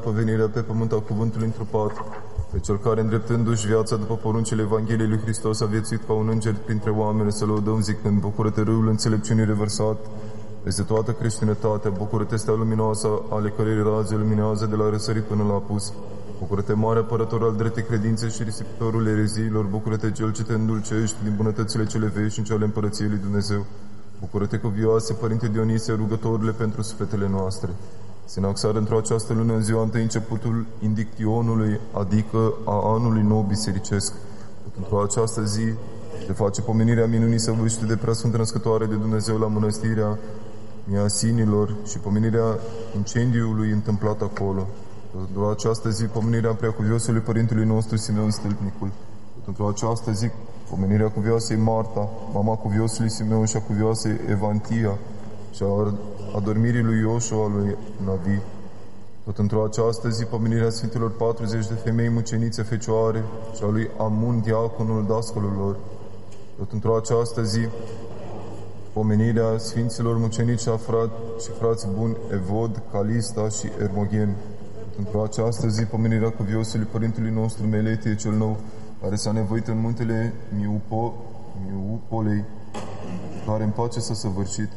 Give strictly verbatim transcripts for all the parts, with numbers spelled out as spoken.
după venirea pe pământ a cuvântului întrupat, pe cel care, îndreptându-și viața după poruncile Evangheliei lui Hristos, a viețuit ca un înger printre oameni, să lăudăm zicând: bucură-te, râul înțelepciunii revărsat peste toată creștinătatea, bucură-te, stea luminoasă, ale cărei raze luminează de la răsărit până la apus. Bucură-te, mare apărător al dreptei credințe și risipitorul ereziilor, bucură-te, cel ce te îndulcești din bunătățile cele veșnice ale împărăției lui Dumnezeu. Bucură-te, cuvioase, Părinte Dionisie, rugătorile pentru sufletele noastre. Sinaxar într-o această lună, în ziua întâi, începutul indictionului, adică a anului nou bisericesc. Într-o această zi se face pomenirea minunii săvârșite de Preasfântă Născătoare de Dumnezeu la mănăstirea Miasinilor și pomenirea incendiului întâmplat acolo. Într-o această zi, pomenirea Preacuviosului Părintelui nostru Simeon Stâlpnicul. Într-o această zi, pomenirea cuvioasei Marta, mama cuviosului Simeon și a cuvioasei Evantia și a adormirii lui Ioșua lui Navi. Tot într-o această zi, pomenirea Sfintelor patruzeci de femei mucenițe fecioare și a lui Amun, diaconul dascălul lor. Tot într-o această zi, pomenirea Sfinților mucenici și, frat, și frați buni Evod, Calista și Ermogen. Tot într-o această zi, pomenirea cuviosului Părintelui nostru Meletie cel Nou, care s-a nevoit în muntele Miupo, Miupolei, care în pace s-a săvârșit.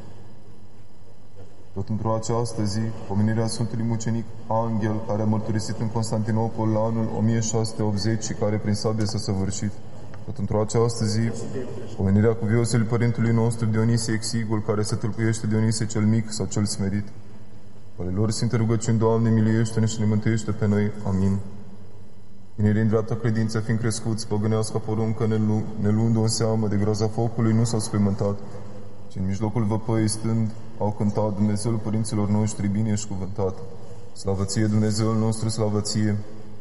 Tot într-o această zi, pomenirea Sfântului Mucenic Anghel, care a mărturisit în Constantinopol la anul o mie șase sute optzeci și care prin sabie s-a săvârșit. Tot într-o această zi, pomenirea cuviosului Părintelui nostru Dionisie Exigul, care se tâlcuiește Dionisie cel Mic sau cel Smerit. Ale lor Sfinte rugăciuni, Doamne, miliește-ne și ne mântuiește pe noi. Amin. Tinerii în dreapta credință, fiind crescuți, păgânească poruncă, ne luându-o în seamă de groaza focului, nu s-au spăimântat, ci în mijlocul văpăii stând, au cântat: Dumnezeul părinților noștri, bine ești cuvântat. Slavă ție, Dumnezeul nostru, slavă ție.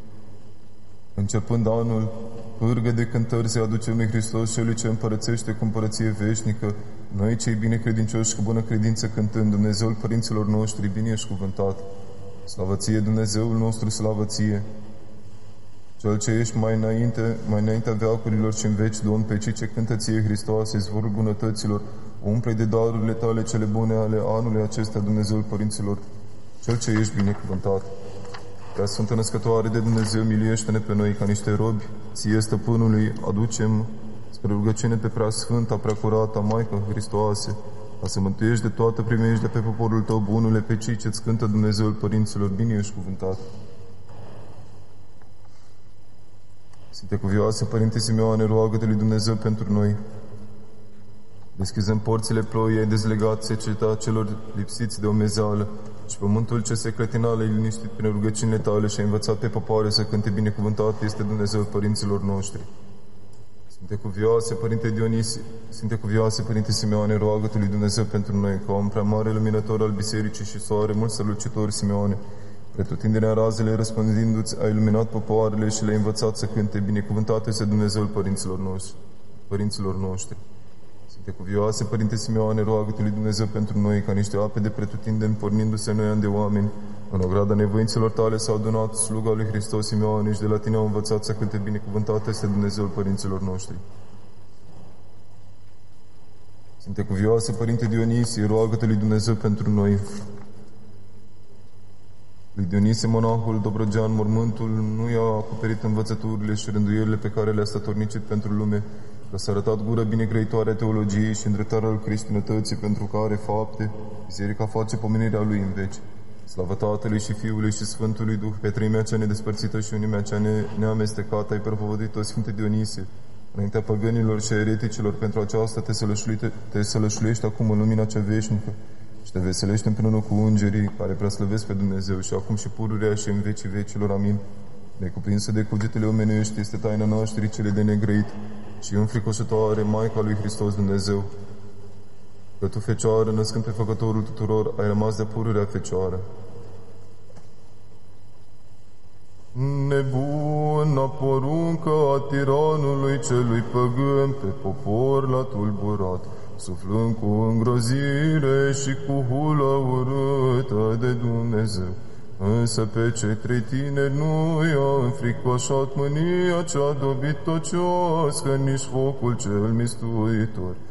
Începând anul, pârgă de cântări se aduce lui Hristos, celui ce împărățește cu împărăție veșnică, noi cei binecredincioși cu bună credință cântând: Dumnezeul părinților noștri, bine ești cuvântat. Slavă ție, Dumnezeul nostru, slavă ție. Cel ce ești mai înainte, mai înaintea veacurilor și în veci, Domn, pe cei ce cântă ție, Hristoase, izvorul bunătăților, umple de darurile tale cele bune ale anului acestea, Dumnezeul părinților, cel ce ești binecuvântat. Prea Sfântă Născătoare de Dumnezeu, miliește-ne pe noi ca niște robi, ție, Stăpânului, aducem spre rugăciune pe Prea Sfânta, Prea Curata, Maică Hristoase, ca să mântuiești de toată primejdea pe poporul tău, bunule, pe cei ce-ți cântă Dumnezeul părinților, bine ești cuvântat. Sfinte cuvioase, Părinte Simeoane, roagă-te lui Dumnezeu pentru noi. Deschizăm porțile ploii, ai dezlegat seceta celor lipsiți de omezeală și pământul ce se clătina l-ai liniștit prin rugăciunile tale și ai învățat pe popoare să cânte binecuvântat este Dumnezeu părinților noștri. Sfinte cuvioase, Părinte Dionisie, Sfinte cuvioase, Părinte Simeoane, roagă-te lui Dumnezeu pentru noi, ca un prea mare luminător al bisericii și soare, mult strălucitor, Simeoane, pretutindenea razele, răspândindu-ți, ai iluminat popoarele și le-ai învățat să cânte binecuvântat este Dumnezeul părinților noștri. Părinților noștri. Sfinte cuvioase, Părinte Simeoane, roagă-te lui Dumnezeu pentru noi, ca niște ape de pretutindeni, pornindu-se noi ani de oameni, în ograda nevoinților tale s-au adunat sluga lui Hristos Simeoane și de la tine au învățat să cânte binecuvântat este Dumnezeul părinților noștri. Sfinte cuvioase, Părinte Dionisie, roagă-te lui Dumnezeu pentru noi. Lui Dionisie, monahul Dobrogea, mormântul nu i-a acoperit învățăturile și rânduielile pe care le-a stătornicit pentru lume, dar s-a arătat gură binegrăitoare a teologiei și îndreptarea al creștinătății, pentru care fapte biserica face pomenirea lui în veci. Slavă Tatălui și Fiului și Sfântului Duh, pe treimea cea nedespărțită și unimea cea ne neamestecată, ai propovăduit-o, Sfinte Dionisie, înaintea păgânilor și ereticilor. Pentru aceasta te, te sălășluiești acum în lumina cea veșnică și te veselești împreună cu îngerii care preaslăvesc pe Dumnezeu și acum și pururea și în vecii vecilor. Amin. Necuprinsă de cugetele omenești este taina nașterii cele de negrăit și înfricoșătoare, Maica lui Hristos Dumnezeu. Că tu, Fecioară, născând pe Făcătorul tuturor, ai rămas de pururea Fecioară. Nebuna poruncă a tiranului celui păgân pe popor l-a tulburat, suflând cu îngrozire și cu hulă urâtă de Dumnezeu. Însă pe cei trei tineri nu i-a înfricoșat mânia cea dobitocească, nici focul cel mistuitor.